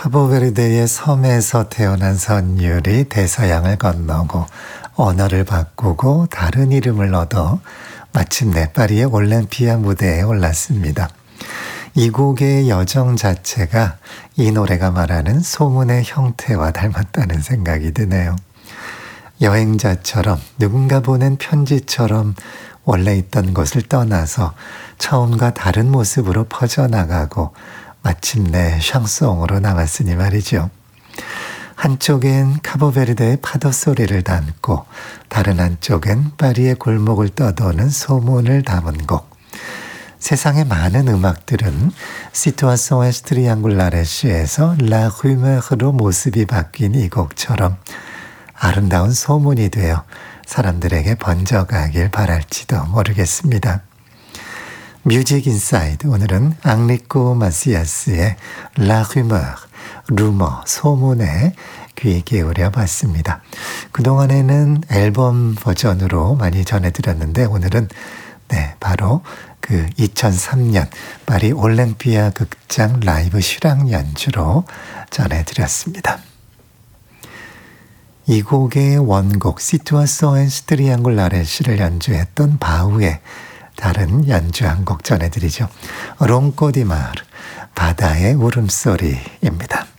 카보베르데의 섬에서 태어난 선율이 대서양을 건너고 언어를 바꾸고 다른 이름을 얻어 마침내 파리의 올림피아 무대에 올랐습니다. 이 곡의 여정 자체가 이 노래가 말하는 소문의 형태와 닮았다는 생각이 드네요. 여행자처럼 누군가 보낸 편지처럼 원래 있던 곳을 떠나서 처음과 다른 모습으로 퍼져나가고 마침내 샹송으로 남았으니 말이죠. 한쪽엔 카보베르데의 파도 소리를 담고 다른 한쪽엔 파리의 골목을 떠도는 소문을 담은 곡. 세상의 많은 음악들은 시투아송 에스트리앙굴라레시에서 라 루메르로 모습이 바뀐 이 곡처럼 아름다운 소문이 되어 사람들에게 번져가길 바랄지도 모르겠습니다. 뮤직 인사이드, 오늘은 앙리코 마시아스의 라 루메르, 루머, 소문에 귀 기울여 봤습니다. 그동안에는 앨범 버전으로 많이 전해드렸는데 오늘은 바로 그 2003년 파리 올림피아 극장 라이브 실황 연주로 전해드렸습니다. 이 곡의 원곡 시투아송 에스트리앙굴라레시를 연주했던 바우의 다른 연주 한 곡 전해드리죠. 롱꼬디마르, 바다의 울음소리입니다.